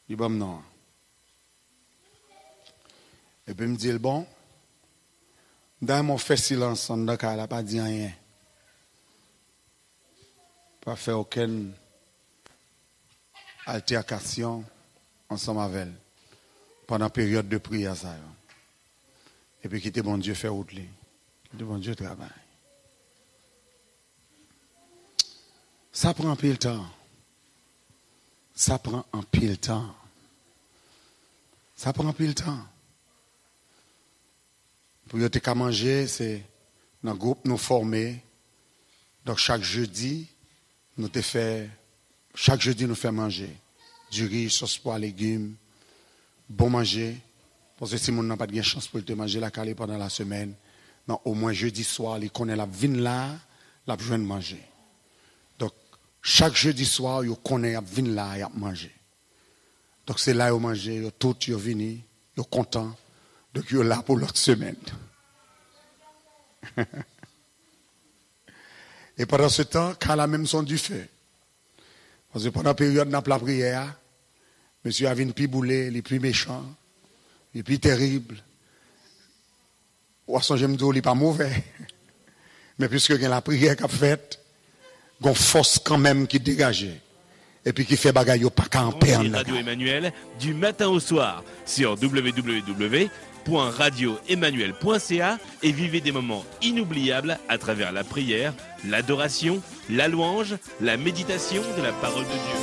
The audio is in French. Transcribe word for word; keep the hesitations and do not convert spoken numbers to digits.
Il dit, non. Et puis il me dit, bon, dans mon fait silence, on n'a pas dit rien. Pas fait aucune altercation ensemble avec elle pendant la période de prière. Ça. Et puis quitter bon Dieu faire autre. Quitter bon Dieu travail. Ça prend un pile temps. Ça prend un pile temps. Ça prend un pile temps. Pour y aller manger, c'est dans le groupe nous former. Donc chaque jeudi, nous te fait, chaque jeudi nous fait manger du riz, sauce pois, légumes, bon manger. Parce que si on n'a pas de chance pour te manger la calée pendant la semaine, non, au moins jeudi soir, il connaît la vine là, la besoin de manger. Donc chaque jeudi soir, il connaît la vine là, il a manger. Donc c'est là où manger, il tout, il venu, il est content. Donc il est là pour l'autre semaine. Et pendant ce temps, quand la même son du feu. Parce que pendant la période de la prière, monsieur avait une piboulé, les plus méchants, les plus terribles. Ou j'aime dire, il n'est pas mauvais. Mais puisque il y a la prière qu'a faite, il y a une force quand même qui dégage. Et puis qui fait bagaille pas qu'à en perdre. Radio Emmanuel, du matin au soir, sur w w w point radio emmanuel point c a et vivez des moments inoubliables à travers la prière, l'adoration, la louange, la méditation de la parole de Dieu.